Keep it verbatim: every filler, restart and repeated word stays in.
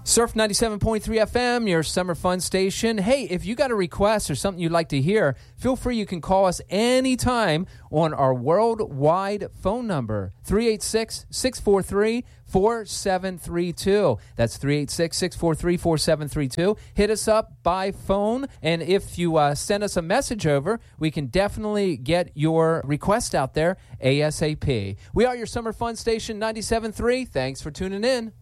Surf ninety-seven point three F M, your summer fun station. Hey, if you got a request or something you'd like to hear, feel free. You can call us anytime on our worldwide phone number, three eight six, six four three, four seven three two. That's three eight six, six four three, four seven three two. Hit us up by phone, and if you uh, send us a message over, we can definitely get your request out there ASAP. We are your summer fun station, ninety-seven point three. Thanks for tuning in.